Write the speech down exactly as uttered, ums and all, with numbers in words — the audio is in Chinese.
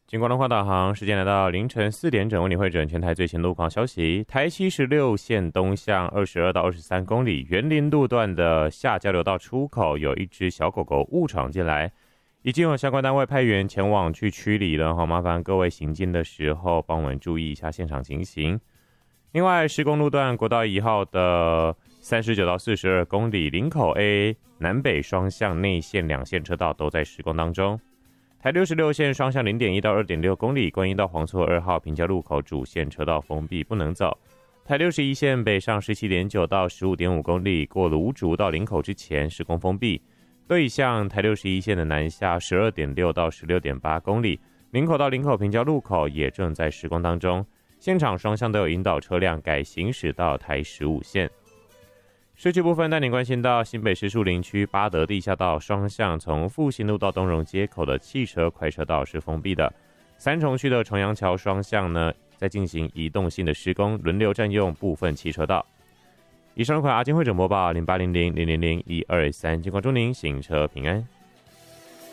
经过龙华导航，时间来到凌晨四点整，为你汇整全台最新路况消息。台七十六线东向二十二到二十三公里园林路段的下交流道出口有一只小狗狗误闯进来，已经有相关单位派员前往去驱离了，好，麻烦各位行进的时候帮我们注意一下现场情形。另外，施工路段国道一号的三十九到四十二公里林口 A 南北双向内线两线车道都在施工当中。台六十六线双向 零点一到二点六公里观音到黄厝二号平交路口主线车道封闭不能走。台六十一线北上 十七点九到十五点五公里过芦竹到林口之前施工封闭。对向台六十一线的南下 十二点六到十六点八公里林口到林口平交路口也正在施工当中，现场双向都有引导车辆改行驶到台十五线。市区部分带您关心到新北市树林区八德地下道双向从复兴路到东荣街口的汽车快车道是封闭的。三重区的重阳桥双向呢在进行移动性的施工，轮流占用部分汽车道。以上款阿金会诊播报零八零零零零零一二三，经过祝您行车平安。